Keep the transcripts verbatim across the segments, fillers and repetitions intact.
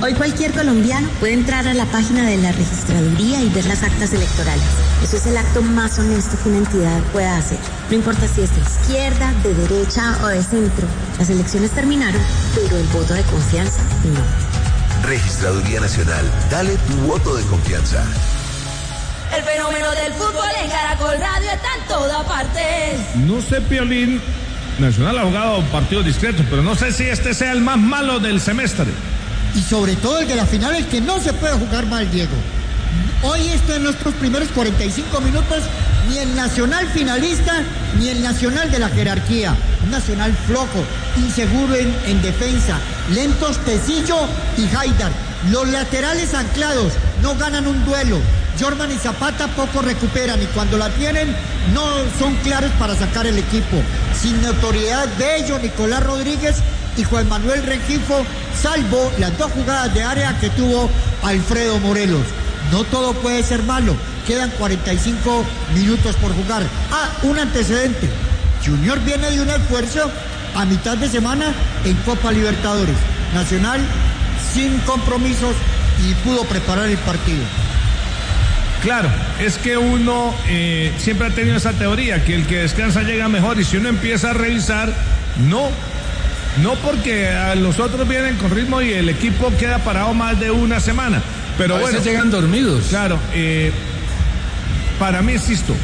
Hoy cualquier colombiano puede entrar a la página de la registraduría y ver las actas electorales. Eso es el acto más honesto que una entidad pueda hacer. No importa si es de izquierda, de derecha o de centro. Las elecciones terminaron, pero el voto de confianza no. Registraduría Nacional. Dale tu voto de confianza. El fenómeno del fútbol en Caracol Radio está en toda parte. No sé, Piolín, Nacional ha jugado partidos discretos, pero no sé si este sea el más malo del semestre. Y sobre todo el de la final, el que no se puede jugar mal, Diego. Hoy esto en nuestros primeros cuarenta y cinco minutos, ni el Nacional finalista, ni el Nacional de la jerarquía. Un Nacional flojo, inseguro en, en defensa, lentos Tecillo y Haidar. Los laterales anclados, no ganan un duelo. Jordan y Zapata poco recuperan y cuando la tienen no son claros para sacar el equipo. Sin notoriedad de ellos, Nicolás Rodríguez y Juan Manuel Rengifo, salvo las dos jugadas de área que tuvo Alfredo Morelos. No todo puede ser malo, quedan cuarenta y cinco minutos por jugar. Ah, un antecedente. Junior viene de un esfuerzo a mitad de semana en Copa Libertadores. Nacional sin compromisos y pudo preparar el partido. Claro, es que uno eh, siempre ha tenido esa teoría, que el que descansa llega mejor, y si uno empieza a revisar, no, no porque a los otros vienen con ritmo y el equipo queda parado más de una semana, pero a bueno. veces llegan dormidos. Claro, eh, para mí, insisto,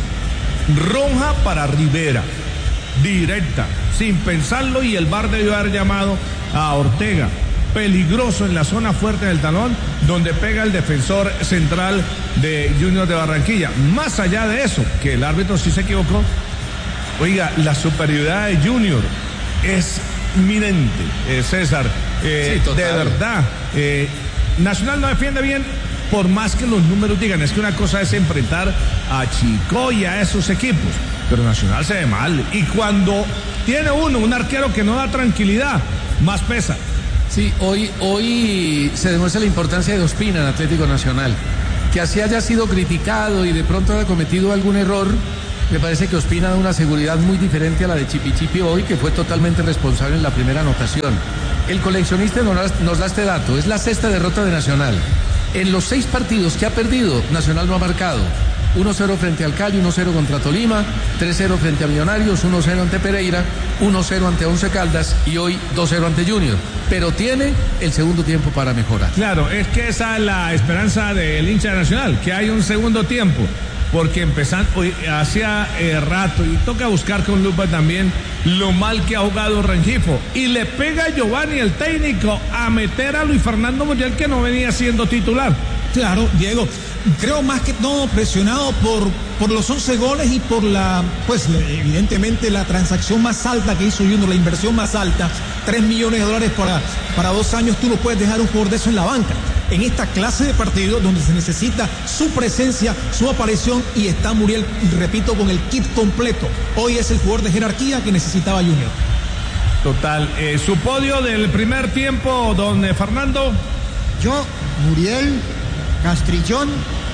roja para Rivera, directa, sin pensarlo, y el V A R debió haber llamado a Ortega. Peligroso en la zona fuerte del talón, donde pega el defensor central de Junior de Barranquilla. Más allá de eso, que el árbitro sí se equivocó, oiga, la superioridad de Junior es inminente, eh, César, eh, sí, de verdad. Eh, Nacional no defiende bien, por más que los números digan. Es que una cosa es enfrentar a Chico y a esos equipos, pero Nacional se ve mal, y cuando tiene uno, un arquero que no da tranquilidad, más pesa. Sí, hoy, hoy se demuestra la importancia de Ospina en Atlético Nacional. Que así haya sido criticado y de pronto haya cometido algún error, me parece que Ospina da una seguridad muy diferente a la de Chipi Chipi hoy, que fue totalmente responsable en la primera anotación. El coleccionista nos, nos da este dato, es la sexta derrota de Nacional. En los seis partidos que ha perdido, Nacional no ha marcado. uno cero frente al Cali, uno cero contra Tolima, tres cero frente a Millonarios, uno cero ante Pereira, uno cero ante Once Caldas y hoy dos cero ante Junior. Pero tiene el segundo tiempo para mejorar. Claro, es que esa es la esperanza del hincha Nacional, que hay un segundo tiempo, porque empezando hoy hacía eh, rato, y toca buscar con lupa también lo mal que ha jugado Rengifo, y le pega a Giovanni, el técnico, a meter a Luis Fernando Muriel, que no venía siendo titular. Claro, Diego, creo más que todo presionado por, por los once goles y por la, pues evidentemente la transacción más alta que hizo Junior, la inversión más alta, tres millones de dólares para, para dos años. Tú no puedes dejar un jugador de eso en la banca. En esta clase de partidos donde se necesita su presencia, su aparición, y está Muriel, repito, con el kit completo. Hoy es el jugador de jerarquía que necesitaba Junior. Total, eh, su podio del primer tiempo, don Fernando. Yo, Muriel, Castrillón,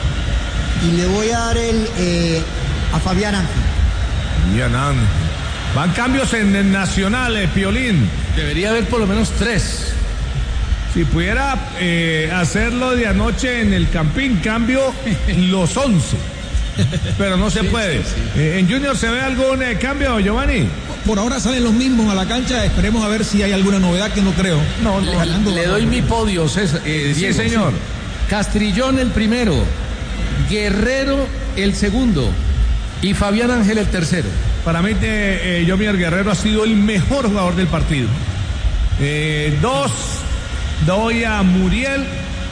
y le voy a dar el eh, a Fabián Ángel. Fabián Ángel. Van cambios en el Nacional, eh, Piolín. Debería haber por lo menos tres. Si pudiera eh, hacerlo de anoche en el Campín, cambio los once. Pero no se sí, puede. Sí, sí. Eh, ¿En Junior se ve algún eh, cambio, Giovanni? Por ahora salen los mismos a la cancha. Esperemos a ver si hay alguna novedad, que no creo. No, le, le doy mi podio, César. Eh, sí, Diego, señor. Sí. Castrillón el primero, Guerrero el segundo y Fabián Ángel el tercero. Para mí, eh, eh, Jomir Guerrero ha sido el mejor jugador del partido. Eh, dos, doy a Muriel,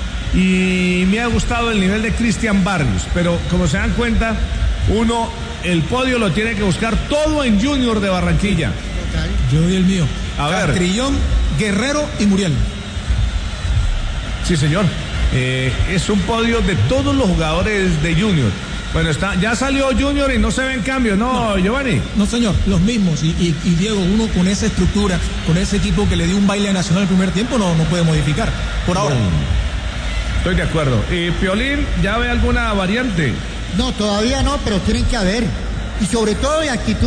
y me ha gustado el nivel de Cristian Barrios, pero como se dan cuenta, uno, el podio lo tiene que buscar todo en Junior de Barranquilla. Yo doy el mío. A ver. Castrillón, Guerrero y Muriel. Sí, señor. Eh, es un podio de todos los jugadores de Junior. Bueno, está, ya salió Junior y no se ven cambios, ¿no, no Giovanni? No, señor, los mismos. Y, y, y Diego, uno con esa estructura, con ese equipo que le dio un baile a Nacional el primer tiempo, no, no puede modificar. Por ahora. No. Estoy de acuerdo. ¿Y Piolín, ya ve alguna variante? No, todavía no, pero tienen que haber. Y sobre todo de actitud.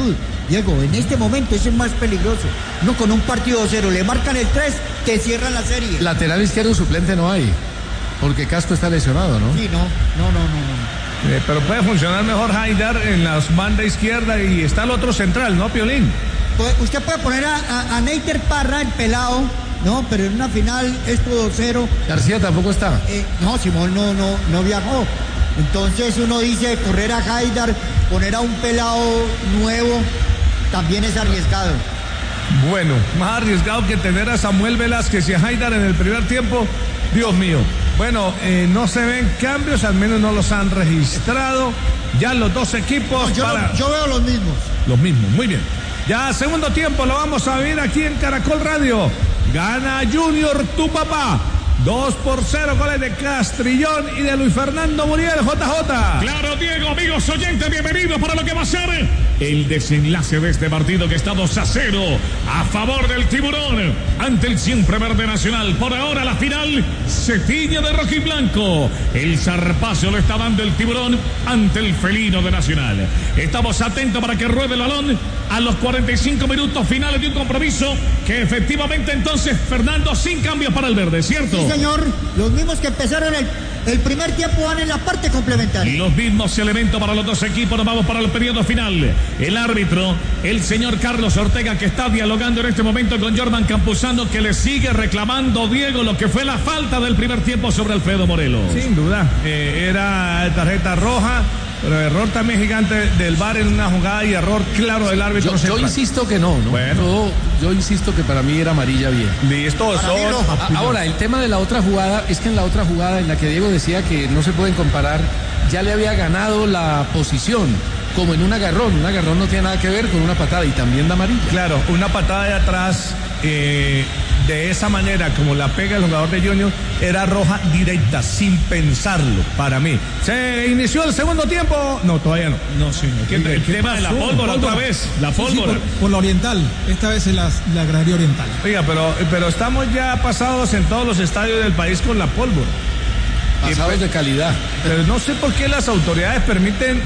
Diego, en este momento es el más peligroso. No, con un partido cero, le marcan el tres, te cierran la serie. Lateral izquierdo suplente no hay, porque Castro está lesionado, ¿no? Sí, no, no, no, no. no. Eh, pero puede funcionar mejor Haidar en la banda izquierda y está el otro central, ¿no, Piolín? Pues usted puede poner a, a, a Neiter Parra, el pelado, no, pero en una final esto dos cero. García tampoco está. Eh, no, Simón no, no, no viajó. Entonces uno dice correr a Haidar, poner a un pelado nuevo, también es arriesgado. Bueno, más arriesgado que tener a Samuel Velázquez y a Haidar en el primer tiempo, Dios mío. Bueno, eh, no se ven cambios, al menos no los han registrado. Ya los dos equipos. No, yo, para... yo veo los mismos. Los mismos, muy bien. Ya segundo tiempo lo vamos a ver aquí en Caracol Radio. Gana Junior, tu papá. Dos por cero, goles de Castrillón y de Luis Fernando Muriel, J J. Claro, Diego, amigos oyentes, bienvenidos para lo que va a ser el desenlace de este partido que está dos a cero a favor del Tiburón ante el siempre verde Nacional. Por ahora la final se tiñe de rojo y blanco. El zarpazo lo está dando el Tiburón ante el felino de Nacional. Estamos atentos para que ruede el balón a los cuarenta y cinco minutos finales de un compromiso que efectivamente entonces, Fernando, sin cambios para el verde, ¿cierto? Sí, señor, los mismos que empezaron el, el primer tiempo van en la parte complementaria. Los mismos elementos para los dos equipos. Nos vamos para el periodo final. El árbitro, el señor Carlos Ortega, que está dialogando en este momento con Jordan Campuzano, que le sigue reclamando, Diego, lo que fue la falta del primer tiempo sobre Alfredo Morelos. Sin duda, eh, era tarjeta roja, pero error también gigante del V A R en una jugada y error claro del árbitro. Yo, yo insisto que no, ¿no? Bueno. Yo, yo insisto que para mí era amarilla bien. Listo, Para mí son... roja. A- Ahora, el tema de la otra jugada es que en la otra jugada en la que Diego decía que no se pueden comparar, ya le había ganado la posición, como en un agarrón. Un agarrón no tiene nada que ver con una patada y también da amarilla. Claro, una patada de atrás, eh, de esa manera como la pega el jugador de Junior, era roja directa, sin pensarlo, para mí. Se inició el segundo tiempo. No, todavía no. No, señor. ¿Qué, el ¿Qué tema de la pasó? pólvora otra Pólvora. vez. La Sí, sí, pólvora. por, por la oriental, esta vez en la, la gradería oriental. Oiga, pero, pero estamos ya pasados en todos los estadios del país con la pólvora. Pasados de calidad. Pero no sé por qué las autoridades permiten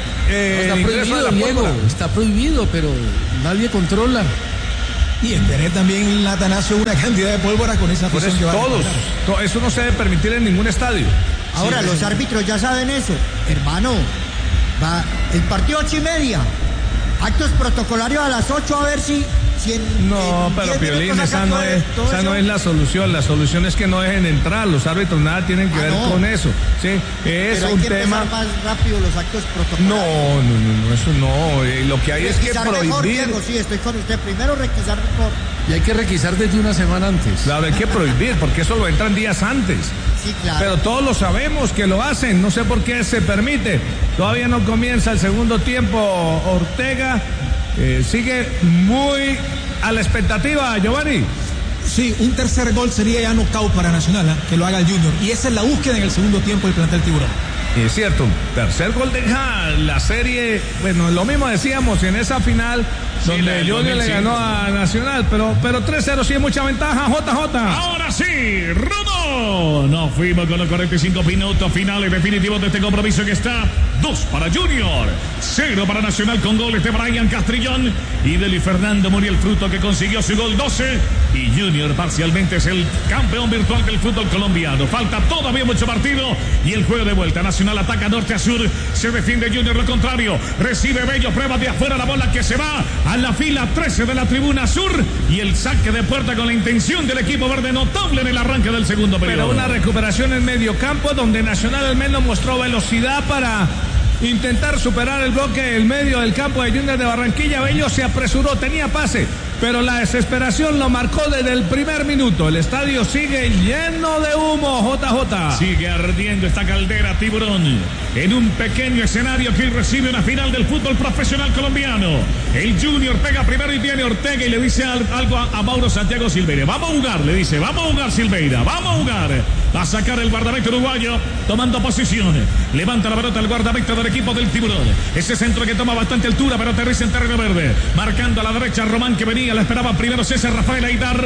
eh, Está el ingreso de prohibido, la Diego, pólvora. está prohibido, pero nadie controla. Y en tener también Atanasio una cantidad de pólvora con esa Por afición eso que va a todos, encontrar. to- eso no se debe permitir en ningún estadio. Ahora, Sí, los sí. árbitros ya saben eso. Hermano, va el partido ocho y media. Actos protocolarios a las ocho, a ver si... si en, No, en pero diez Piolín, minutos esa sacan no todo- es, todo esa no eso. es la solución. La solución es que no dejen entrar. Los árbitros nada tienen que Ah, ver no. con eso. Sí, es Pero hay un que tema. empezar más rápido los actos No, protocolarios. no, no, no, eso no. Eh, lo que hay es que Requisar mejor, prohibir. Diego, sí, estoy con usted. Primero requisar mejor. Y hay que requisar desde una semana antes. Claro, hay que prohibir, porque eso lo entran días antes. Sí, claro. Pero todos lo sabemos que lo hacen, no sé por qué se permite. Todavía no comienza el segundo tiempo. Ortega eh, sigue muy a la expectativa, Giovanni. Sí, un tercer gol sería ya knockout para Nacional, ¿ah? Que lo haga el Junior. Y esa es la búsqueda en el segundo tiempo del plantel Tiburón. Y es cierto, tercer gol deja la serie. Bueno, lo mismo decíamos en esa final Sí, donde la del Junior le dos mil cinco. ganó a Nacional, pero, pero tres cero sí es mucha ventaja, J J. Ahora sí, rodó. Nos fuimos con los cuarenta y cinco minutos finales definitivos de este compromiso que está dos para Junior, cero para Nacional con goles de Brian Castrillón y de Luis Fernando Muriel Fruto, que consiguió su gol doce, y Junior parcialmente es el campeón virtual del fútbol colombiano. Falta todavía mucho partido y el juego de vuelta. Nacional ataca norte a sur, se defiende Junior lo contrario, recibe Bello, prueba de afuera la bola que se va a la fila trece de la tribuna sur y el saque de puerta con la intención del equipo verde notable en el arranque del segundo periodo. Pero una recuperación en medio campo donde Nacional al menos mostró velocidad para intentar superar el bloque del medio del campo de Junior de Barranquilla. Bello se apresuró, tenía pase, pero la desesperación lo marcó desde el primer minuto. El estadio sigue lleno de humo, J J. Sigue ardiendo esta caldera, Tiburón, en un pequeño escenario que hoy recibe una final del fútbol profesional colombiano. El Junior pega primero y viene Ortega y le dice al- algo a, a Mauro Santiago Silveira. Vamos a jugar, le dice, vamos a jugar Silveira, vamos a jugar. Va a sacar el guardameta uruguayo, tomando posición. Levanta la pelota el guardameta del equipo del Tiburón. Ese centro que toma bastante altura, pero aterriza en terreno verde. Marcando a la derecha Román, que venía, la esperaba primero César Rafael Aidar.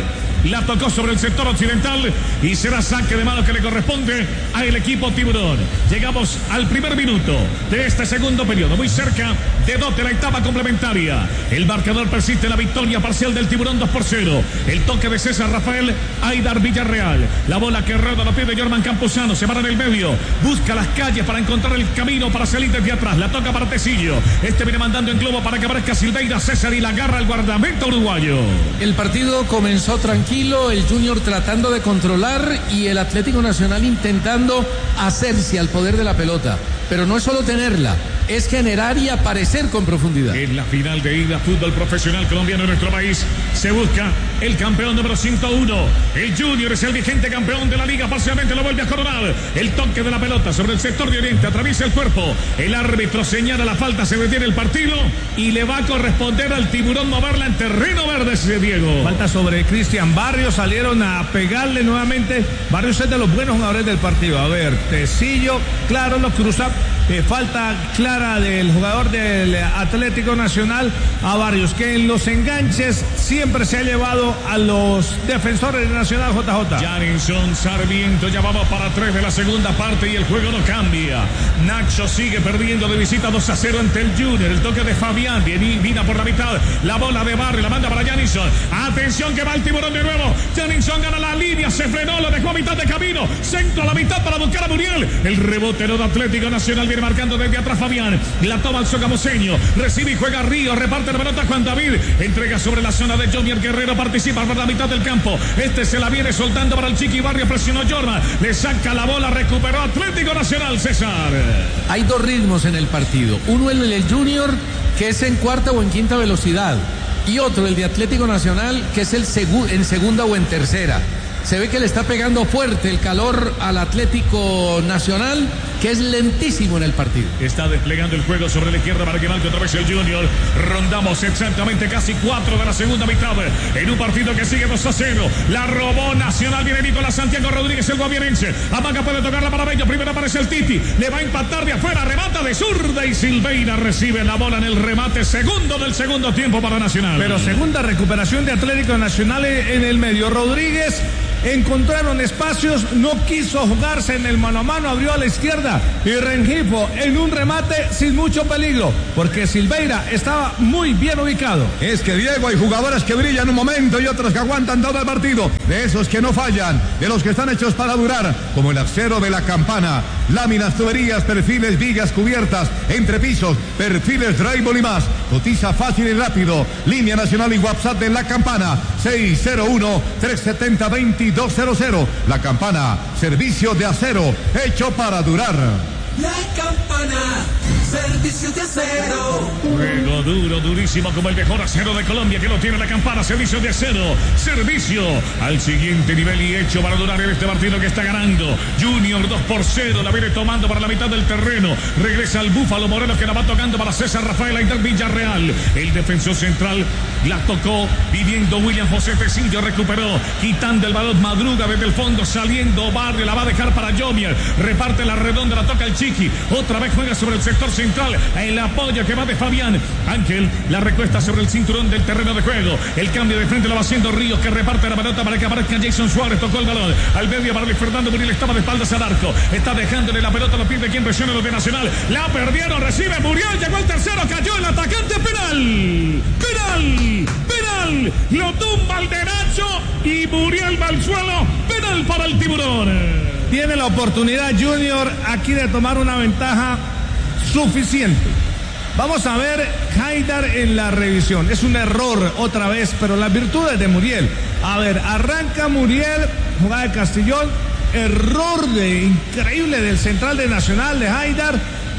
la tocó sobre el sector occidental y será saque de mano que le corresponde al equipo Tiburón. Llegamos al primer minuto de este segundo periodo, muy cerca de dos de la etapa complementaria. El marcador persiste la victoria parcial del Tiburón dos por cero. El toque de César Rafael Aidar Villarreal. La bola que rueda los pies de Jorman Campuzano, se para en el medio, busca las calles para encontrar el camino para salir desde atrás. La toca para Tecillo. Este viene mandando en globo para que aparezca Silveira. César y la agarra el guardameta uruguayo. El partido comenzó tranquilo, el Junior tratando de controlar y el Atlético Nacional intentando hacerse al poder de la pelota. Pero no es solo tenerla, es generar y aparecer con profundidad. En la final de ida, fútbol profesional colombiano en nuestro país, se busca el campeón número ciento uno. El Junior es el vigente campeón de la liga, parcialmente lo vuelve a coronar. El toque de la pelota sobre el sector de oriente, atraviesa el cuerpo. El árbitro señala la falta, se detiene el partido y le va a corresponder al Tiburón moverla en terreno verde, ese Diego. Falta sobre Cristian Barrios, salieron a pegarle nuevamente. Barrios es de los buenos jugadores del partido. A ver, Tecillo, claro, lo cruza. Eh, falta clara del jugador del Atlético Nacional a Barrios, que en los enganches siempre se ha llevado a los defensores de Nacional. J J. Jarinson Sarmiento, ya vamos para tres de la segunda parte y el juego no cambia. Nacho sigue perdiendo de visita dos a cero ante el Junior. El toque de Fabián, viene, viene por la mitad, la bola de Barrio, la manda para Jarinson. Atención que va el Tiburón de nuevo. Jarinson gana la línea, se frenó, lo dejó a mitad de camino, centro a la mitad para buscar a Muriel. El rebote no de Atlético Nacional, viene marcando desde atrás Fabián, la toma el sogamoseño, recibe y juega Río, reparte la pelota Juan David, entrega sobre la zona de Junior Guerrero, participa por la mitad del campo, este se la viene soltando para el Chiqui Barrio, presionó Jorma, le saca la bola, recuperó Atlético Nacional. César, hay dos ritmos en el partido, uno el del Junior que es en cuarta o en quinta velocidad y otro el de Atlético Nacional que es el segu- en segunda o en tercera. Se ve que le está pegando fuerte el calor al Atlético Nacional, que es lentísimo en el partido. Está desplegando el juego sobre la izquierda para que marque otra vez el Junior. Rondamos exactamente casi cuatro de la segunda mitad en un partido que sigue dos a cero. La robó Nacional, viene Nicolás Santiago Rodríguez, el guaviarense. Amaga puede tocarla para Bello, primero aparece el Titi. Le va a empatar de afuera, remata de zurda y Silveira recibe la bola en el remate segundo del segundo tiempo para Nacional. Pero segunda recuperación de Atlético Nacional en el medio. Rodríguez encontraron espacios, no quiso jugarse en el mano a mano, abrió a la izquierda y Rengifo en un remate sin mucho peligro, porque Silveira estaba muy bien ubicado. Es que Diego, hay jugadores que brillan un momento y otros que aguantan todo el partido, de esos que no fallan, de los que están hechos para durar, como el acero de La Campana, láminas, tuberías, perfiles, vigas, cubiertas, entrepisos, perfiles, drywall y más. Cotiza fácil y rápido. Línea nacional y WhatsApp de La Campana, seis cero uno, tres siete cero, dos cero cero. La Campana, servicio de acero, hecho para durar. La Campana, servicios de acero. Juego duro, durísimo como el mejor acero de Colombia que lo tiene La Campana, servicio de acero. Servicio al siguiente nivel y hecho para durar en este partido que está ganando. Junior dos por cero, la viene tomando para la mitad del terreno. Regresa al Búfalo Moreno que la va tocando para César Rafael Aidar Villarreal. El defensor central la tocó pidiendo William José Tecillo, recuperó, quitando el balón, madruga desde el fondo, saliendo Barrio, la va a dejar para Jomier. Reparte la redonda, la toca el Chiqui. Otra vez juega sobre el sector central. El apoyo que va de Fabián. Ángel la recuesta sobre el cinturón del terreno de juego. El cambio de frente lo va haciendo Ríos, que reparte la pelota para que aparezca Jason Suárez. Tocó el balón al medio para Luis Fernando Muriel. Estaba de espaldas al arco. Está dejándole la pelota a los pies de quien presiona los de Nacional. La perdieron, recibe Muriel. Llegó el tercero, cayó el atacante. Penal. Penal. Penal. Lo tumba el de Nacho y Muriel va al suelo. Penal para el Tiburón. Tiene la oportunidad Junior aquí de tomar una ventaja suficiente. Vamos a ver Haidar en la revisión. Es un error otra vez, pero las virtudes de Muriel. A ver, arranca Muriel, jugada de Castellón, error de increíble del central de Nacional de Haidar.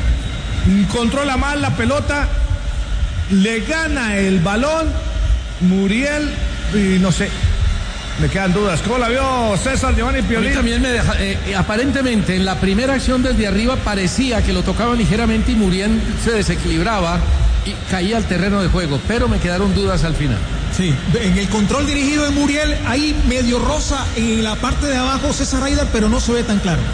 Controla mal la pelota, le gana el balón Muriel y no sé. Me quedan dudas. ¿Cómo la vio César Giovanni Piolín? También me deja, eh, aparentemente en la primera acción desde arriba parecía que lo tocaba ligeramente y Muriel se desequilibraba y caía al terreno de juego, pero me quedaron dudas al final. Sí, en el control dirigido de Muriel, ahí medio rosa en la parte de abajo César Aidar, pero no se ve tan claro.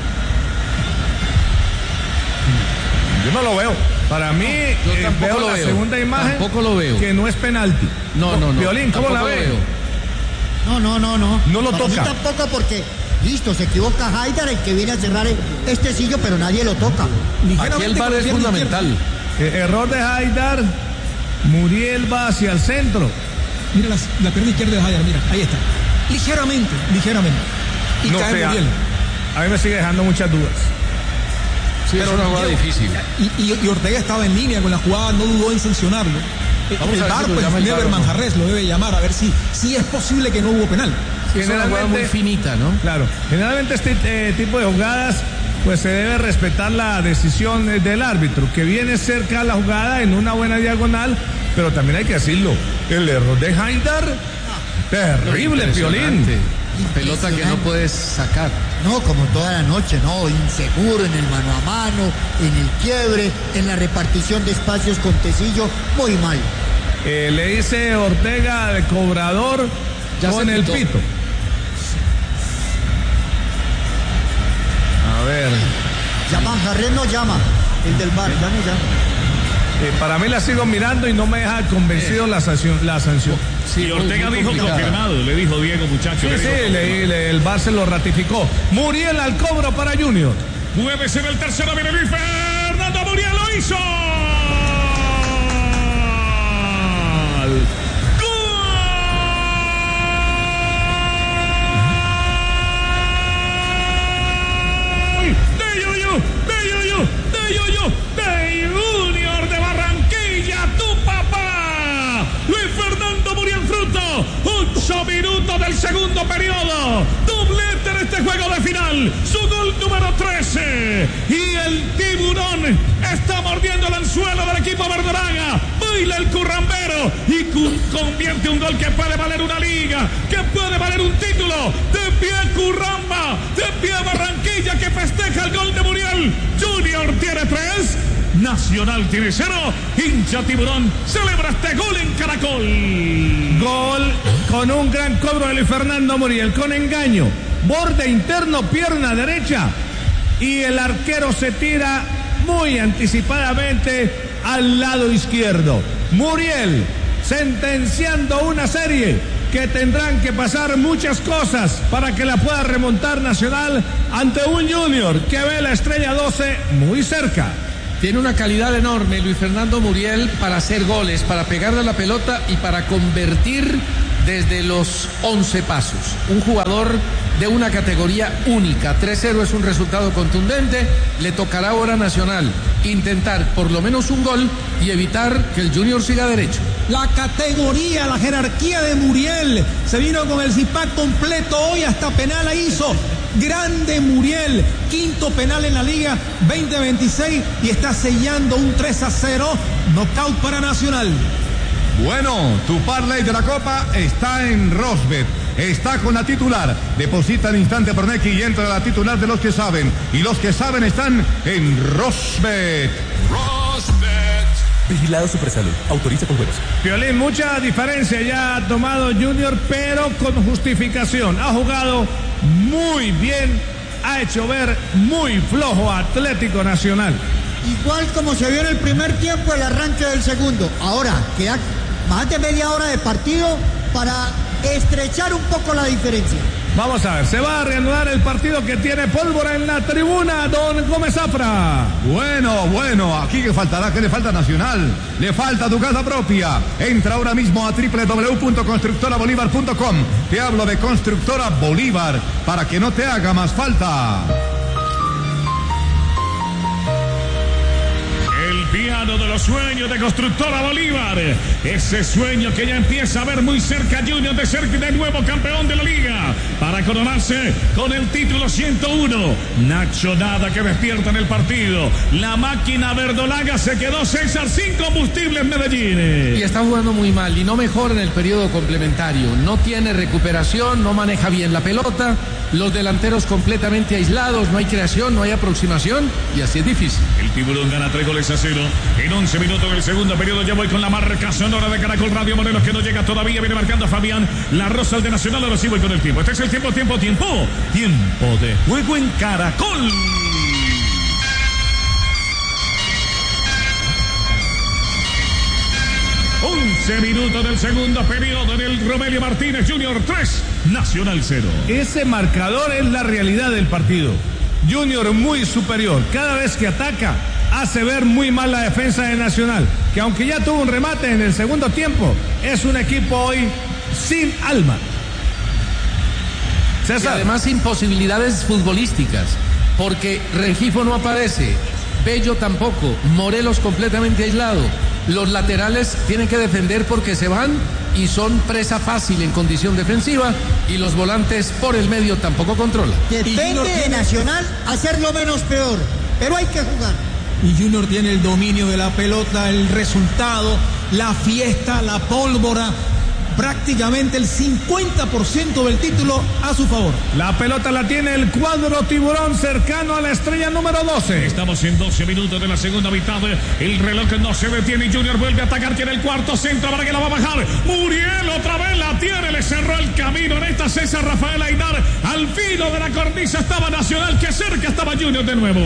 Yo no lo veo. Para mí, no, yo eh, tampoco veo lo la veo. segunda imagen Tampoco lo veo. que no es penalti. No, no, no. Piolín, ¿cómo la ve? Veo. No, no, no, no. No lo Para toca. mí tampoco porque, listo, se equivoca Haidar, el que viene a cerrar este sillo, pero nadie lo toca. Aquí el bar es fundamental. Eh, error de Haidar. Muriel va hacia el centro. Mira la, la pierna izquierda de Haidar, mira, ahí está. Ligeramente, ligeramente. Y No cae sé, a, Muriel. a mí me sigue dejando muchas dudas. Sí, es una jugada Diego, difícil. Y, y, y Ortega estaba en línea con la jugada, no dudó en sancionarlo. Vamos el a ver bar, si lo pues, llama el Never VAR o no. Manjarres lo debe llamar a ver si, si es posible que no hubo penal. Sí, es una jugada muy finita, ¿no? Claro, generalmente este eh, tipo de jugadas pues se debe respetar la decisión eh, del árbitro, que viene cerca a la jugada en una buena diagonal, pero también hay que decirlo, el error de Haidar, terrible, Piolín. Pelota que no puedes sacar. No, como toda la noche, no, inseguro en el mano a mano, en el quiebre, en la repartición de espacios con Tecillo, muy mal. Eh, le dice Ortega al cobrador Ya con se el quitó. pito. A ver, Ya Manjarres no llama, el del bar, ya no llama. eh, para mí la sigo mirando y no me deja convencido la sanción. La sanción. Sí, Y Ortega muy dijo complicada. confirmado, le dijo Diego, muchacho. Sí, le sí, dijo le- le- el VAR se lo ratificó. Muriel al cobro para Junior. Puede ser el tercero, viene Luis Fernando Muriel, lo hizo. ¡Gol! De Yuyu, de Yuyu, de Yuyu, de Junior de Barranquilla, tu papá. Luis Fernando Muriel Fruto, ocho minutos del segundo periodo. Doblete en este juego de final. Su gol número trece. Y el tiburón está mordiendo el anzuelo del equipo verdolaga. Baila el currambero y cu- convierte un gol que puede valer una liga, que puede valer un título. De pie Curramba, de pie Barranquilla que festeja el gol de Muriel. Junior tiene tres. Nacional tiene cero. Hincha tiburón celebra este gol en Caracol. Gol con un gran cobro de Luis Fernando Muriel, con engaño, borde interno, pierna derecha, y el arquero se tira muy anticipadamente al lado izquierdo. Muriel sentenciando una serie que tendrán que pasar muchas cosas para que la pueda remontar Nacional ante un Junior que ve la estrella doce muy cerca. Tiene una calidad enorme Luis Fernando Muriel para hacer goles, para pegarle a la pelota y para convertir desde los once pasos. Un jugador de una categoría única. tres cero es un resultado contundente. Le tocará ahora a Nacional intentar por lo menos un gol y evitar que el Junior siga derecho. La categoría, la jerarquía de Muriel. Se vino con el Zipac completo hoy, hasta penal la hizo. Grande Muriel, quinto penal en la liga veinte veintiséis y está sellando un tres a cero. Knockout para Nacional. Bueno, tu parlay de la Copa está en Rosbet. Está con la titular. Deposita al instante por Nequi y entra la titular de los que saben. Y los que saben están en Rosbet. Rosbet. Vigilado Supersalud. Autoriza con juegos. Piolín, mucha diferencia ya ha tomado Junior, pero con justificación. Ha jugado muy bien, ha hecho ver muy flojo a Atlético Nacional. Igual como se vio en el primer tiempo, el arranque del segundo. Ahora, queda más de media hora de partido para estrechar un poco la diferencia. Vamos a ver, se va a reanudar el partido que tiene pólvora en la tribuna, don Gómez Zafra. Bueno, bueno, aquí que faltará, que le falta a Nacional, le falta tu casa propia. Entra ahora mismo a doble u doble u doble u punto constructora bolívar punto com. Te hablo de Constructora Bolívar para que no te haga más falta. El piano de los sueños de Constructora Bolívar. Ese sueño que ya empieza a ver muy cerca a Junior de ser de nuevo campeón de la liga. Para coronarse con el título ciento uno. Nacho Nada que despierta en el partido. La máquina verdolaga se quedó César sin combustible en Medellín. Y está jugando muy mal y no mejora en el periodo complementario. No tiene recuperación, no maneja bien la pelota. Los delanteros completamente aislados, no hay creación, no hay aproximación y así es difícil. El tiburón gana tres goles a cero. En once minutos del segundo periodo ya voy con la marca sonora de Caracol Radio Morelos que no llega todavía. Viene marcando Fabián. La Rosa al de Nacional. Ahora sí voy con el tiempo. Este es el tiempo, tiempo, tiempo. Tiempo de juego en Caracol. once minutos del segundo periodo en el Romelio Martínez Junior tres, Nacional cero. Ese marcador es la realidad del partido. Junior muy superior. Cada vez que ataca, hace ver muy mal la defensa de Nacional, que aunque ya tuvo un remate en el segundo tiempo, es un equipo hoy sin alma. César. Y además sin posibilidades futbolísticas, porque Rengifo no aparece, Bello tampoco, Morelos completamente aislado. Los laterales tienen que defender porque se van y son presa fácil en condición defensiva, y los volantes por el medio tampoco controlan. Depende de Nacional hacerlo menos peor, pero hay que jugar. Y Junior tiene el dominio de la pelota, el resultado, la fiesta, la pólvora, prácticamente el cincuenta por ciento del título a su favor. La pelota la tiene el cuadro tiburón cercano a la estrella número doce. Estamos en doce minutos de la segunda mitad. El reloj no se detiene y Junior vuelve a atacar. Tiene el cuarto centro para que la va a bajar. Muriel otra vez la tiene, le cerró el camino en esta César Rafael Aidar. Al filo de la cornisa estaba Nacional, que cerca estaba Junior de nuevo.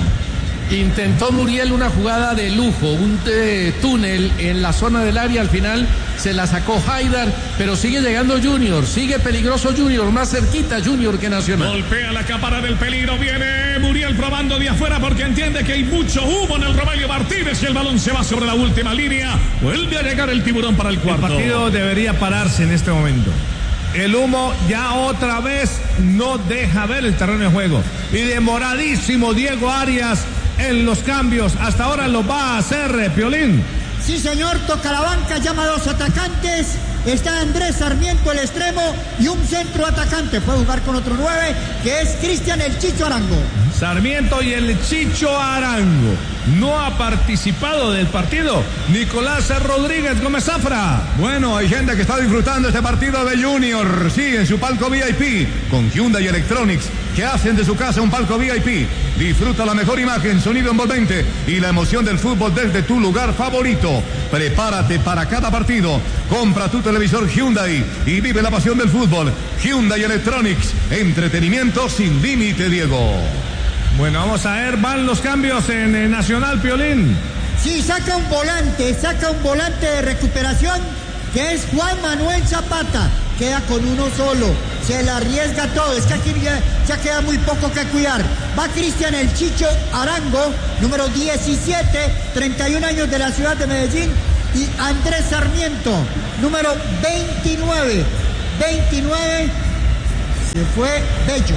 Intentó Muriel una jugada de lujo, un eh, túnel en la zona del área, al final se la sacó Haidar, pero sigue llegando Junior, sigue peligroso Junior, más cerquita Junior que Nacional. Golpea la cámara del peligro, viene Muriel probando de afuera porque entiende que hay mucho humo en el Romelio Martínez y el balón se va sobre la última línea. Vuelve a llegar el tiburón para el cuarto. El partido debería pararse en este momento. El humo ya otra vez no deja ver el terreno de juego. Y demoradísimo Diego Arias en los cambios. Hasta ahora lo va a hacer Piolín. Sí, señor, toca la banca, llama a dos atacantes. Está Andrés Sarmiento, el extremo, y un centro atacante. Puede jugar con otro nueve, que es Cristian el Chicho Arango. Sarmiento y el Chicho Arango. No ha participado del partido Nicolás Rodríguez Gómez Zafra. Bueno, hay gente que está disfrutando este partido de Junior. Sí, en su palco V I P con Hyundai Electronics, que hacen de su casa un palco V I P. Disfruta la mejor imagen, sonido envolvente y la emoción del fútbol desde tu lugar favorito. Prepárate para cada partido. Compra tu televisor Hyundai y vive la pasión del fútbol. Hyundai Electronics, entretenimiento sin límite, Diego. Bueno, vamos a ver, van los cambios en, en Nacional, Piolín. Sí, saca un volante, saca un volante de recuperación, que es Juan Manuel Zapata. Queda con uno solo, se la arriesga todo, es que aquí ya, ya queda muy poco que cuidar. Va Cristian el Chicho Arango, número diecisiete, treinta y un años de la ciudad de Medellín, y Andrés Sarmiento, número veintinueve, veintinueve, se fue Bello.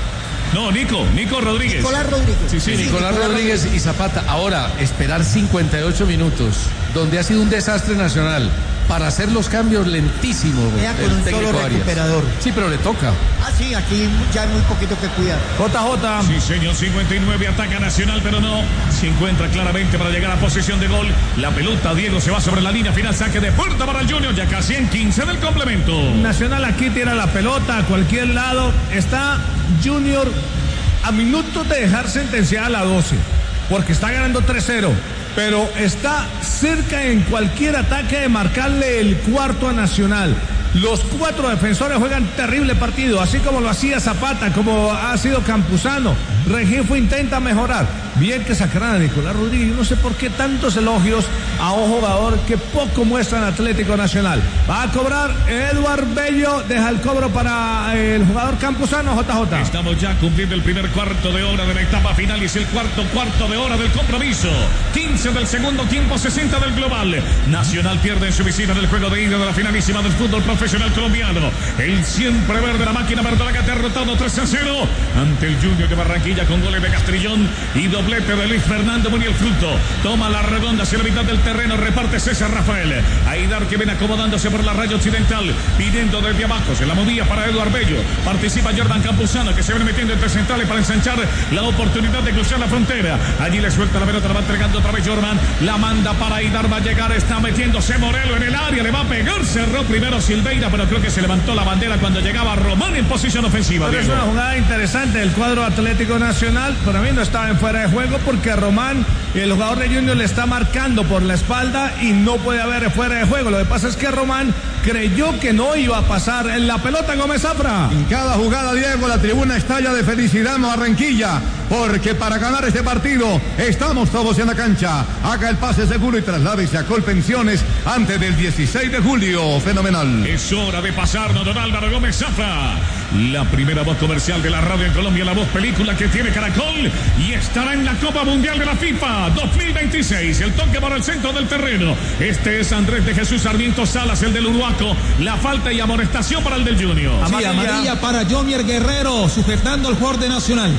No, Nico, Nico Rodríguez. Nicolás Rodríguez. Sí, sí, sí Nicolás, Nicolás Rodríguez, Rodríguez y Zapata. Ahora, esperar cincuenta y ocho minutos, donde ha sido un desastre Nacional, para hacer los cambios lentísimo. Queda con un solo recuperador. Sí, pero le toca. Ah, sí, aquí ya hay muy poquito que cuidar. J J. Sí, señor, cincuenta y nueve, ataca Nacional, pero no se encuentra claramente para llegar a posición de gol. La pelota, Diego, se va sobre la línea final, saque de puerta para el Junior, ya casi en quince del complemento. Nacional aquí tira la pelota a cualquier lado. Está Junior a minutos de dejar sentenciada la doce, porque está ganando tres cero. Pero está cerca en cualquier ataque de marcarle el cuarto a Nacional. Los cuatro defensores juegan terrible partido, así como lo hacía Zapata, como ha sido Campuzano. Rengifo intenta mejorar. Bien que sacaran a Nicolás Rodríguez. Yo no sé por qué tantos elogios a un jugador que poco muestra en Atlético Nacional. Va a cobrar Eduard Bello, deja el cobro para el jugador Campuzano. J J. Estamos ya cumpliendo el primer cuarto de hora de la etapa final y es el cuarto cuarto de hora del compromiso. quince del segundo tiempo, sesenta del global. Nacional pierde en su visita en el juego de ida de la finalísima del fútbol profesional colombiano. El siempre verde, la máquina verdolaga, que ha derrotado tres a cero ante el Junior de Barranquilla con goles de Castrillón y doblete de Luis Fernando Muriel Fruto. Toma la redonda hacia la mitad del terreno, reparte César Rafael. Aidar, que viene acomodándose por la raya occidental, pidiendo desde abajo, se la movía para Eduard Bello. Participa Jordan Campuzano, que se viene metiendo entre centrales para ensanchar la oportunidad de cruzar la frontera. Allí le suelta la pelota, la va entregando otra vez Jordan, la manda para Aidar, va a llegar, está metiéndose Morelo en el área, le va a pegar, cerró primero Silva. Silveira, pero creo que se levantó la bandera cuando llegaba Román en posición ofensiva. Pero es una jugada interesante del cuadro Atlético Nacional. Para mí no estaba en fuera de juego porque Román, el jugador de Junior, le está marcando por la espalda y no puede haber fuera de juego. Lo que pasa es que Román creyó que no iba a pasar en la pelota. Gómez Zafra. En cada jugada, Diego, la tribuna estalla de felicidad en Barranquilla, porque para ganar este partido estamos todos en la cancha. Haga el pase seguro y trasládese a Colpensiones antes del dieciséis de julio. Fenomenal. Es hora de pasarnos, don Álvaro Gómez Zafra, la primera voz comercial de la radio en Colombia, la voz película que tiene Caracol y estará en la Copa Mundial de la FIFA dos mil veintiséis. El toque para el centro del terreno. Este es Andrés de Jesús Sarmiento Salas, el del Uruaco. La falta y amonestación para el del Junior. Sí, amarilla, amarilla para Jomier Guerrero, sujetando al jugador de Nacional.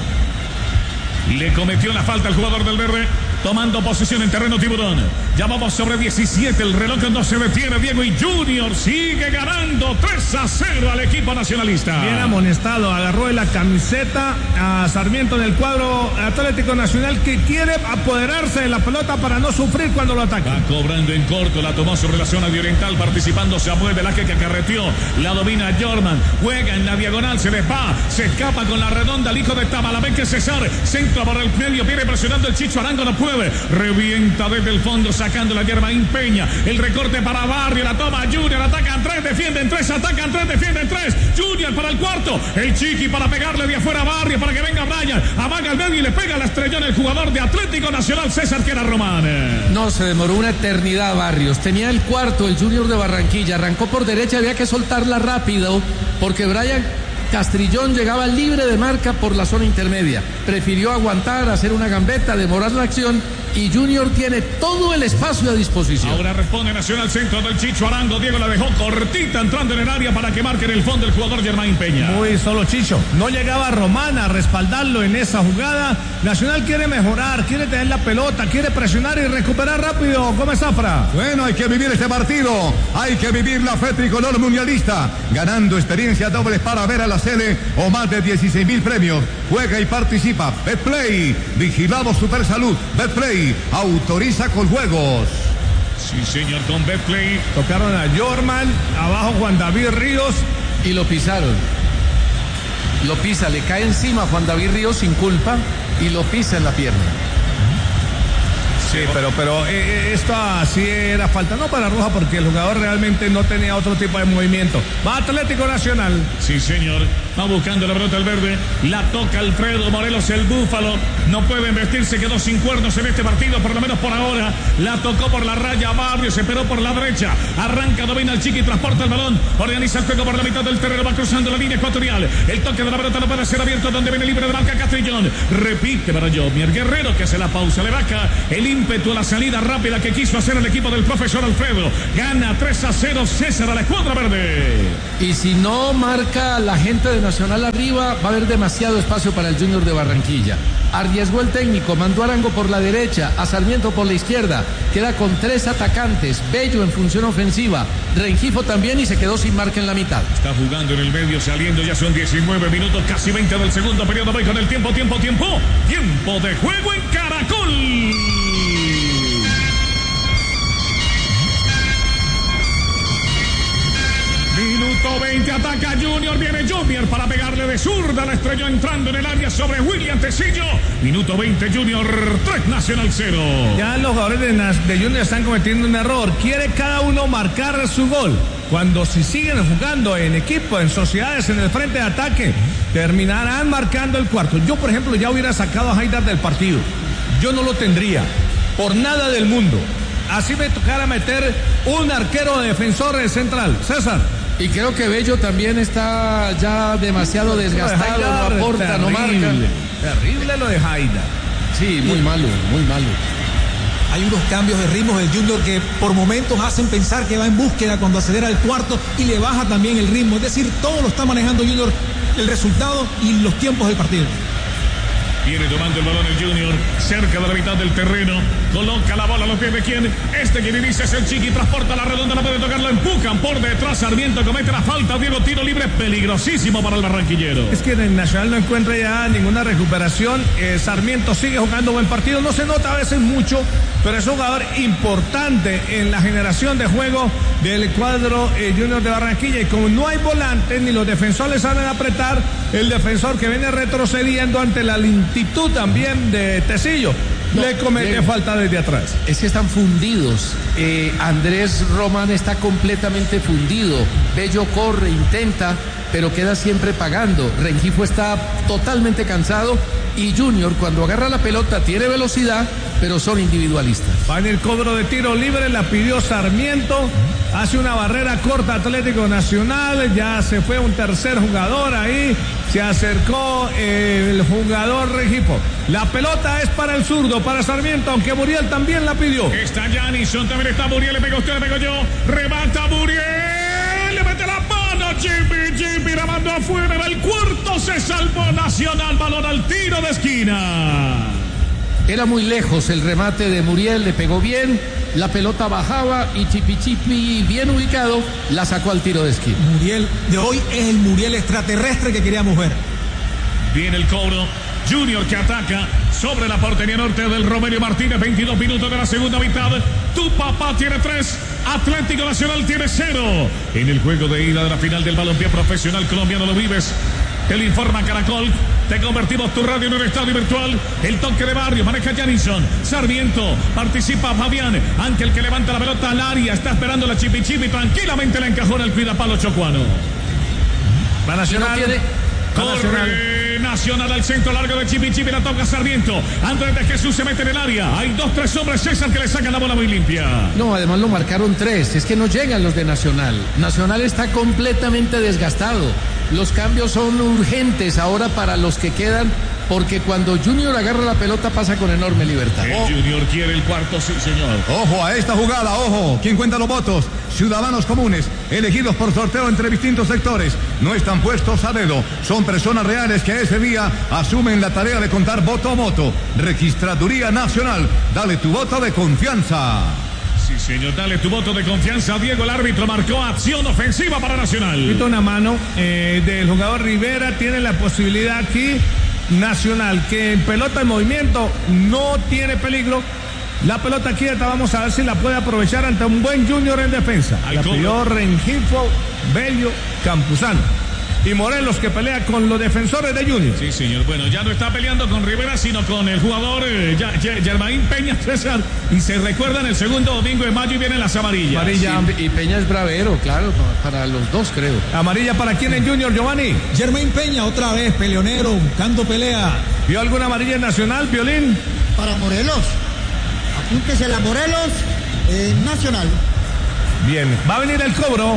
Le cometió la falta al jugador del verde, tomando posesión en terreno Tiburón. Ya vamos sobre diecisiete, el reloj no se detiene, Diego, y Junior sigue ganando tres a cero al equipo nacionalista. Bien amonestado, agarró de la camiseta a Sarmiento del cuadro Atlético Nacional, que quiere apoderarse de la pelota para no sufrir cuando lo ataque. Va cobrando en corto, la tomó sobre la zona de Oriental, participando Samuel Velázquez, que carreteó, la domina Jorman, juega en la diagonal, se les va, se escapa con la redonda, el hijo de Tamalameque César, centro por el medio, viene presionando el Chicho Arango, no puede, revienta desde el fondo, sacando la Germain Peña, el recorte para Barrio, la toma Junior, atacan tres, defienden tres, atacan tres, defienden tres, Junior para el cuarto, el Chiqui para pegarle de afuera a Barrio, para que venga Brian, amaga el medio y le pega la estrellón el jugador de Atlético Nacional, César, que era Román. No, se demoró una eternidad Barrios, tenía el cuarto, el Junior de Barranquilla, arrancó por derecha, había que soltarla rápido, porque Brian Castrillón llegaba libre de marca por la zona intermedia. Prefirió aguantar, hacer una gambeta, demorar la acción, y Junior tiene todo el espacio a disposición. Ahora responde Nacional, centro del Chicho Arango. Diego la dejó cortita entrando en el área para que marque en el fondo el jugador Germain Peña. Muy solo Chicho. No llegaba Román a respaldarlo en esa jugada. Nacional quiere mejorar, quiere tener la pelota, quiere presionar y recuperar rápido. Gómez Zafra. Bueno, hay que vivir este partido. Hay que vivir la fe tricolor mundialista. Ganando experiencia dobles para ver a la Sele o más de dieciséis mil premios. Juega y participa. Betplay. Vigilado Supersalud. Betplay. Autoriza con juegos. Sí, señor, con Betplay. Tocaron a Jorman, abajo Juan David Ríos. Y lo pisaron. Lo pisa, le cae encima a Juan David Ríos sin culpa y lo pisa en la pierna. Sí, pero, pero eh, esto sí era falta, no para Roja, porque el jugador realmente no tenía otro tipo de movimiento. Va Atlético Nacional. Sí, señor. Va buscando la pelota el verde. La toca Alfredo Morelos, el Búfalo. No puede vestirse, quedó sin cuernos en este partido, por lo menos por ahora. La tocó por la raya Barrio, se esperó por la derecha. Arranca, domina el Chiqui, transporta el balón. Organiza el juego por la mitad del terreno, va cruzando la línea ecuatorial. El toque de la pelota no puede ser abierto, donde viene libre de marca Castrillón. Repite para Jomier Guerrero, que hace la pausa, le baja el ímpetu a la salida rápida que quiso hacer el equipo del profesor Alfredo. Gana tres a cero César a la escuadra verde. Y si no marca la gente de Nacional arriba, va a haber demasiado espacio para el Junior de Barranquilla. Arriesgó el técnico, mandó a Arango por la derecha, a Sarmiento por la izquierda. Queda con tres atacantes, Bello en función ofensiva, Rengifo también, y se quedó sin marca en la mitad. Está jugando en el medio, saliendo, ya son diecinueve minutos, casi veinte del segundo periodo. Voy con el tiempo, tiempo, tiempo. Tiempo de juego en Caracol. Minuto veinte, ataca Junior, viene Jomier para pegarle de zurda, la estrelló entrando en el área sobre William Tecillo. Minuto veinte, Junior tres, Nacional cero. Ya los jugadores de, de Junior están cometiendo un error. Quiere cada uno marcar su gol. Cuando si siguen jugando en equipo, en sociedades, en el frente de ataque, terminarán marcando el cuarto. Yo, por ejemplo, ya hubiera sacado a Haidar del partido. Yo no lo tendría, por nada del mundo. Así me tocara meter un arquero defensor central. César. Y creo que Bello también está ya demasiado desgastado, Haidar, no aporta, terrible, no marca. Terrible lo de Haidar. Sí, muy malo, muy malo. Hay unos cambios de ritmos del Junior que por momentos hacen pensar que va en búsqueda cuando acelera el cuarto y le baja también el ritmo. Es decir, todo lo está manejando Junior, el resultado y los tiempos del partido. Viene tomando el balón el Junior, cerca de la mitad del terreno. Coloca la bola a los pies de quién. Este quien inicia es el Chiqui, transporta la redonda, no puede tocarlo, empujan por detrás. Sarmiento comete la falta. Diego, tiro libre peligrosísimo para el barranquillero. Es que en el Nacional no encuentra ya ninguna recuperación. Eh, Sarmiento sigue jugando buen partido. No se nota a veces mucho, pero es un jugador importante en la generación de juego del cuadro eh, Junior de Barranquilla. Y como no hay volantes ni los defensores salen a apretar, el defensor que viene retrocediendo ante la lentitud también de Tecillo no, le comete bien. Falta desde atrás. Es que están fundidos. Eh, Andrés Román está completamente fundido. Bello corre, intenta, pero queda siempre pagando. Rengifo está totalmente cansado. Y Junior, cuando agarra la pelota, tiene velocidad, pero son individualistas. Va en el cobro de tiro libre, la pidió Sarmiento. Hace una barrera corta Atlético Nacional. Ya se fue un tercer jugador ahí. Se acercó eh, el jugador Rengifo. La pelota es para el zurdo, para Sarmiento, aunque Muriel también la pidió. Está Janison, también está Muriel. Le pegó usted, le pegó yo. Remata Muriel. Le mete la mano. Chipi, Chipi, la mandó afuera. Del cuarto se salvó Nacional. Balón al tiro de esquina. Era muy lejos el remate de Muriel, le pegó bien, la pelota bajaba y Chipi Chipi, bien ubicado, la sacó al tiro de esquina. Muriel de hoy es el Muriel extraterrestre que queríamos ver. Viene el cobro, Junior que ataca sobre la portería norte del Romelio Martínez, veintidós minutos de la segunda mitad. Tu papá tiene tres, Atlético Nacional tiene cero. En el juego de ida de la final del balompié profesional colombiano lo vives. Te lo informa Caracol. Te convertimos tu radio en un estadio virtual. El toque de barrio, maneja Janison. Sarmiento, participa Fabián. Ángel que levanta la pelota al área. Está esperando la Chipi Chipi. Tranquilamente la encajó en el cuidapalo chocuano. Va Nacional. No tiene... Corre Nacional al centro largo de Chipi Chipi. La toca Sarmiento. Andrés de Jesús se mete en el área. Hay dos, tres hombres. César que le sacan la bola muy limpia. No, además lo marcaron tres. Es que no llegan los de Nacional. Nacional está completamente desgastado. Los cambios son urgentes ahora para los que quedan, porque cuando Junior agarra la pelota pasa con enorme libertad. El Junior quiere el cuarto, sí señor. Ojo a esta jugada, ojo. ¿Quién cuenta los votos? Ciudadanos comunes, elegidos por sorteo entre distintos sectores. No están puestos a dedo. Son personas reales que ese día asumen la tarea de contar voto a voto. Registraduría Nacional. Dale tu voto de confianza. Sí, señor, dale tu voto de confianza. Diego, el árbitro, marcó acción ofensiva para Nacional. Quita una mano eh, del jugador Rivera. Tiene la posibilidad aquí Nacional, que en pelota en movimiento no tiene peligro. La pelota quieta, vamos a ver si la puede aprovechar ante un buen Junior en defensa. La pidió Rengifo, Bello, Campuzano y Morelos, que pelea con los defensores de Junior. Sí, señor. Bueno, ya no está peleando con Rivera, sino con el jugador eh, Germain Peña, César. Y se recuerdan el segundo domingo de mayo y vienen las amarillas. Amarilla. Sí, y Peña es bravero, claro, para los dos, creo. ¿Amarilla para quién en Junior, Giovanni? Germain Peña, otra vez, peleonero, buscando pelea. ¿Vio alguna amarilla en Nacional, Violín? Para Morelos. Apúntese la Morelos, eh, Nacional. Bien, va a venir el cobro.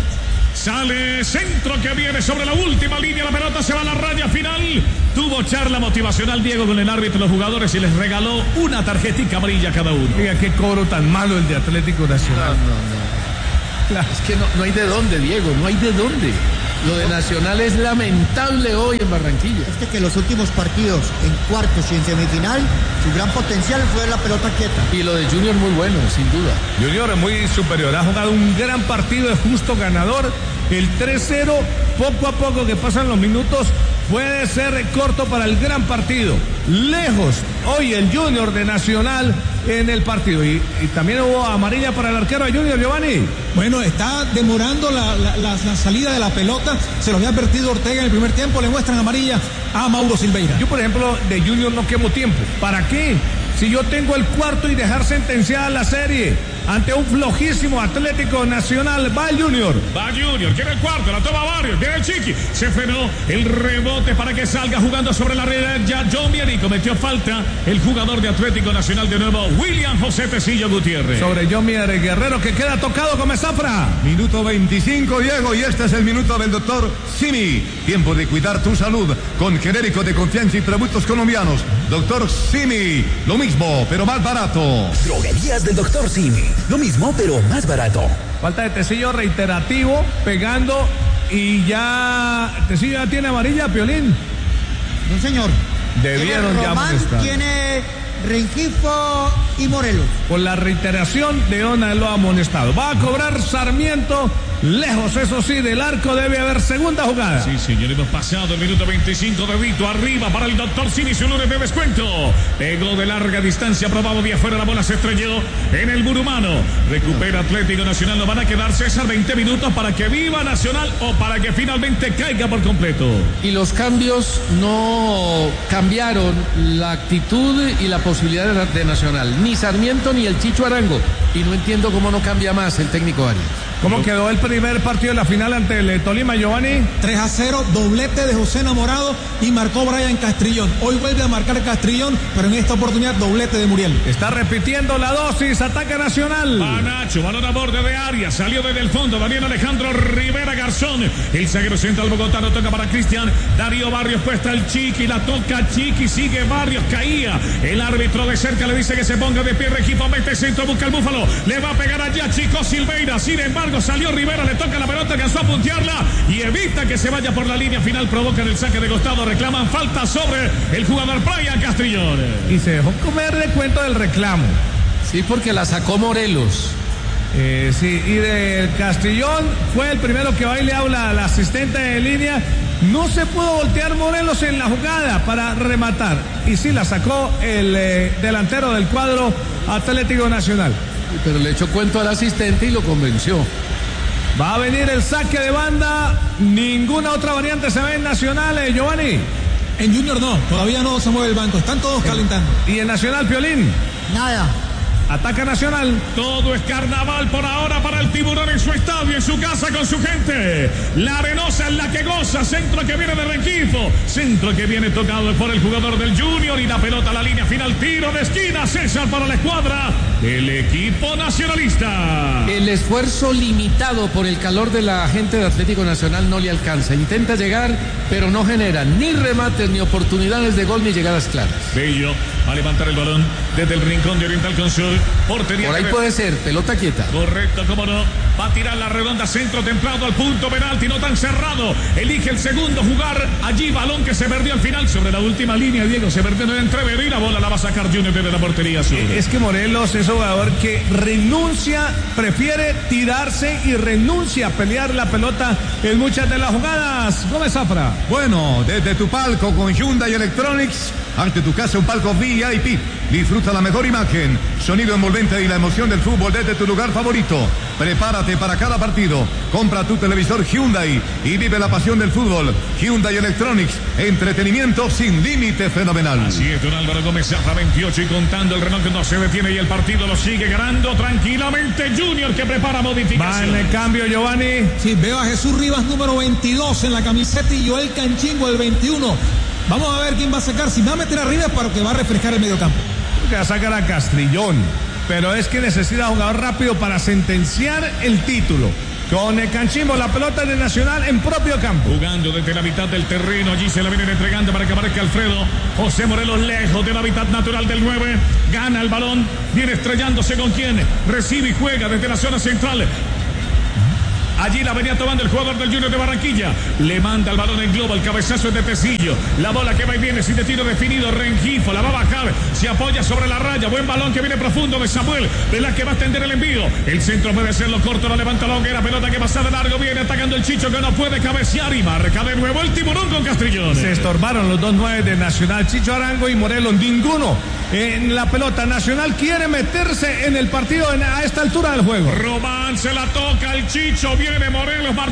Sale centro que viene sobre la última línea. La pelota se va a la raya final. Tuvo charla motivacional Diego con el árbitro y los jugadores y les regaló una tarjetita amarilla a cada uno. Mira qué cobro tan malo el de Atlético Nacional. No, no, no. Claro. Es que no, no hay de dónde, Diego, no hay de dónde. Lo de Nacional es lamentable hoy en Barranquilla. Este que los últimos partidos, en cuartos y en semifinal, su gran potencial fue la pelota quieta. Y lo de Junior muy bueno, sin duda. Junior es muy superior, ha jugado un gran partido, es justo ganador. El tres cero, poco a poco que pasan los minutos, puede ser corto para el gran partido. Lejos hoy el Junior de Nacional en el partido. Y, y también hubo amarilla para el arquero de Junior, Giovanni. Bueno, está demorando la, la, la, la salida de la pelota. Se lo había advertido Ortega en el primer tiempo. Le muestran amarilla a Mauro Silveira. Yo, por ejemplo, de Junior no quemo tiempo. ¿Para qué? Si yo tengo el cuarto y dejar sentenciada la serie ante un flojísimo Atlético Nacional, va el Junior. Va Junior, quiere el cuarto, la toma Barrios, viene el Chiqui, se frenó el rebote para que salga jugando sobre la red. Ya John Vianney cometió falta el jugador de Atlético Nacional de nuevo, William José Tecillo Gutiérrez. Sobre John Vianney, Guerrero, que queda tocado con Zafra. Minuto veinticinco, Diego, y este es el minuto del doctor Simi. Tiempo de cuidar tu salud con genérico de confianza y productos colombianos. Doctor Simi, lo mismo, pero más barato. Droguerías del doctor Simi. Lo mismo, pero más barato. Falta de Tecillo reiterativo, pegando y ya... ¿Tecillo ya tiene amarilla, Piolín? No, señor. Debieron ya Román, amonestar. tiene Rengifo y Morelos. Por la reiteración debieron haberlo amonestado. Va a cobrar Sarmiento. Lejos, eso sí, del arco debe haber segunda jugada. Sí, señor, hemos pasado el minuto veinticinco de Vito. Arriba para el doctor Simi, su lunes de descuento. Pegó de larga distancia, probado de afuera, la bola se estrelló en el burumano. Recupera Atlético Nacional, no van a quedar, César, veinte minutos para que viva Nacional o para que finalmente caiga por completo. Y los cambios no cambiaron la actitud y la posibilidad de, de Nacional. Ni Sarmiento ni el Chicho Arango. Y no entiendo cómo no cambia más el técnico Arias. ¿Cómo quedó el primer partido de la final ante el Tolima, Giovanni? tres a cero, doblete de José Enamorado y marcó Brian Castrillón. Hoy vuelve a marcar Castrillón, pero en esta oportunidad doblete de Muriel. Está repitiendo la dosis, ataca Nacional. Panacho, balón a borde de Arias, salió desde el fondo, Daniel Alejandro Rivera Garzón. El zaguero central bogotano toca para Cristian. Darío Barrios puesta el Chiqui, la toca Chiqui, sigue Barrios, caía. El árbitro de cerca le dice que se ponga de pie, Regifo mete centro, busca el Búfalo. Le va a pegar allá Chico Silveira, sin embargo salió Rivera, le toca la pelota, alcanzó a puntearla y evita que se vaya por la línea final, provocan el saque de costado, reclaman falta sobre el jugador Brian Castrillón. Y se dejó comer de cuento del reclamo. Sí, porque la sacó Morelos. Eh, sí, y de Castrillón fue el primero que va y le habla al asistente de línea. No se pudo voltear Morelos en la jugada para rematar. Y sí la sacó el eh, delantero del cuadro Atlético Nacional. Pero le echó cuento al asistente y lo convenció. Va a venir el saque de banda. Ninguna otra variante se ve en Nacional, eh, Giovanni. En Junior no, todavía no se mueve el banco. Están todos calentando. ¿Y en Nacional, Piolín? Nada. Ataca Nacional. Todo es carnaval por ahora para el Tiburón en su estadio, en su casa con su gente. La Arenosa es la que goza. Centro que viene de Rengifo. Centro que viene tocado por el jugador del Junior. Y la pelota a la línea final. Tiro de esquina. César para la escuadra del equipo nacionalista. El esfuerzo limitado por el calor de la gente de Atlético Nacional no le alcanza. Intenta llegar, pero no genera ni remates, ni oportunidades de gol, ni llegadas claras. Bello va a levantar el balón desde el rincón de Oriental con Sur. Portería. Por ahí puede ser, pelota quieta. Correcto, cómo no. Va a tirar la redonda, centro templado al punto penalti, no tan cerrado. Elige el segundo jugar. Allí balón que se perdió al final sobre la última línea. Diego se perdió en el entrevero y la bola la va a sacar Junior desde la portería sur. Es que Morelos es un jugador que renuncia, prefiere tirarse y renuncia a pelear la pelota en muchas de las jugadas. Gómez Zafra. Bueno, desde tu palco con Hyundai Electronics, ante tu casa un palco V I P. Disfruta la mejor imagen, sonido envolvente y la emoción del fútbol desde tu lugar favorito. Prepárate para cada partido. Compra tu televisor Hyundai y vive la pasión del fútbol. Hyundai Electronics, entretenimiento sin límite fenomenal. Así es, don Álvaro Gómez Zafra, veintiocho y contando. El Renault no se detiene y el partido lo sigue ganando tranquilamente Junior, que prepara modificación. Va en el cambio, Giovanni. Sí, veo a Jesús Rivas número veintidós en la camiseta y Joel Canchingo el veintiuno. Vamos a ver quién va a sacar. Si va a meter arriba, para que va a refrescar el mediocampo. Que va a sacar a Castrillón, pero es que necesita jugador rápido para sentenciar el título. Con el Canchimbo, la pelota de Nacional en propio campo. Jugando desde la mitad del terreno, allí se la vienen entregando para que aparezca Alfredo. José Morelos lejos de la mitad natural del nueve. Gana el balón, viene estrellándose con quien recibe y juega desde la zona central. Allí la venía tomando el jugador del Junior de Barranquilla. Le manda el balón en globo, el cabezazo es de Tecillo. La bola que va y viene sin de tiro definido. Rengifo la va a bajar, se apoya sobre la raya. Buen balón que viene profundo de Samuel. De la que va a extender el envío. El centro puede serlo corto, lo levanta la hoguera. Pelota que pasa de largo, viene atacando el Chicho que no puede cabecear. Y marca de nuevo el Tiburón con Castrillón. Se estorbaron los dos nueve de Nacional, Chicho Arango y Morelos. Ninguno en la pelota. Nacional quiere meterse en el partido a esta altura del juego. Román se la toca el Chicho. Viene Morelos.